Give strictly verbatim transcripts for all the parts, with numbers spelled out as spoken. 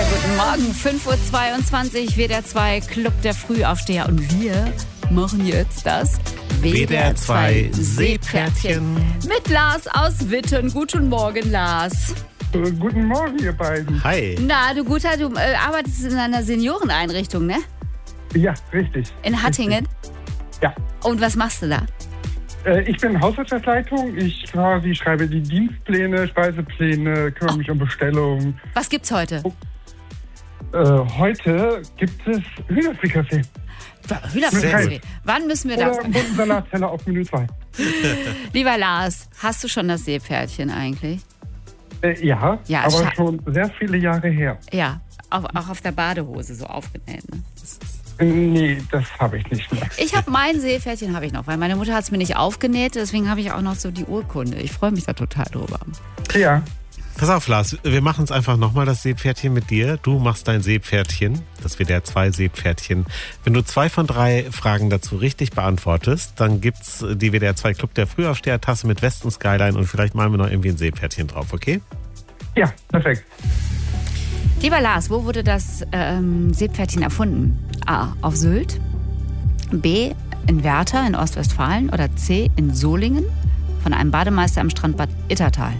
Sehr guten Morgen, fünf Uhr zweiundzwanzig, W D R zwei Club der Frühaufsteher und wir machen jetzt das W D R zwei Seepferdchen mit Lars aus Witten. Guten Morgen, Lars. Äh, guten Morgen, ihr beiden. Hi. Na, du Guter, du äh, arbeitest in einer Senioreneinrichtung, ne? Ja, richtig. In Hattingen? Richtig. Ja. Und was machst du da? Äh, ich bin Haushaltsleitung. Ich quasi schreibe die Dienstpläne, Speisepläne, kümmere Oh. mich um Bestellungen. Was gibt's heute? Äh, heute gibt es Hühnerfrikassee. Hühnerfrikassee. Wann müssen wir das? Oder einen bunten Salatteller auf Menü zwei. Lieber Lars, hast du schon das Seepferdchen eigentlich? Äh, ja, Ja, aber scha- schon sehr viele Jahre her. Ja, auch, auch auf der Badehose so aufgenäht, ne? Äh, Nee, das habe ich nicht mehr. Ich habe mein Seepferdchen habe ich noch, weil meine Mutter hat es mir nicht aufgenäht, deswegen habe ich auch noch so die Urkunde. Ich freue mich da total drüber. Ja. Pass auf, Lars, wir machen es einfach nochmal, das Seepferdchen mit dir. Du machst dein Seepferdchen, das W D R zwei Seepferdchen. Wenn du zwei von drei Fragen dazu richtig beantwortest, dann gibt's die W D R zwei Club der Frühaufsteher-Tasse mit West und Skyline und vielleicht malen wir noch irgendwie ein Seepferdchen drauf, okay? Ja, perfekt. Lieber Lars, wo wurde das ähm, Seepferdchen erfunden? A. Auf Sylt, B. in Werther in Ostwestfalen oder C. in Solingen von einem Bademeister am Strand Bad Ittertal?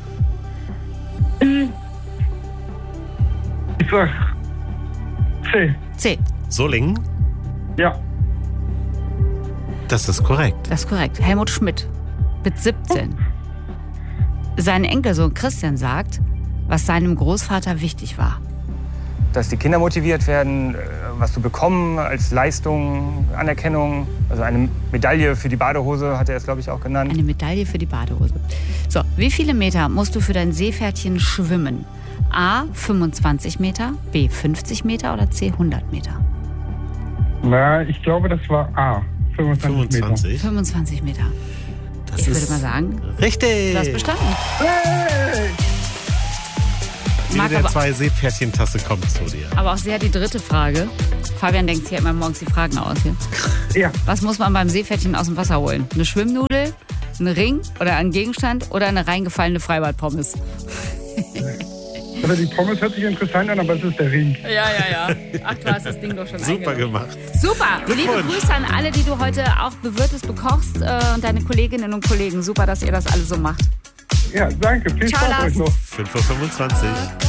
Ich sag C. C. Solingen, Ja. das ist korrekt. Das ist korrekt. Helmut Schmidt mit siebzehn. Sein Enkelsohn Christian sagt, was seinem Großvater wichtig war. Dass die Kinder motiviert werden, äh, was zu bekommen als Leistung, Anerkennung. Also eine Medaille für die Badehose hat er es, glaube ich, auch genannt. Eine Medaille für die Badehose. So, wie viele Meter musst du für dein Seepferdchen schwimmen? A. fünfundzwanzig Meter, B. fünfzig Meter oder C. hundert Meter? Na, ich glaube, das war A. fünfundzwanzig Meter. fünfundzwanzig. fünfundzwanzig Meter. Das Ich würde ist mal sagen, richtig. du hast bestanden. Hey! Die Mag W D R aber, zwei Seepferdchen-Tasse kommt zu dir. aber auch sehr die dritte Frage. Fabian denkt sich ja immer morgens die Fragen aus hier. Ja. Was muss man beim Seepferdchen aus dem Wasser holen? Eine Schwimmnudel, einen Ring oder einen Gegenstand oder eine reingefallene Freibadpommes? Also die Pommes hört sich interessant an, aber es ist der Ring. Ja, ja, ja. Ach, du hast das Ding doch schon Super eingenommen. gemacht. Super. Liebe Glückwunsch. Grüße an alle, die du heute auch bewirtest, bekochst äh, und deine Kolleginnen und Kollegen. Super, dass ihr das alle so macht. Ja, danke. Viel Ciao, Spaß euch Lars. noch. fünf Uhr fünfundzwanzig.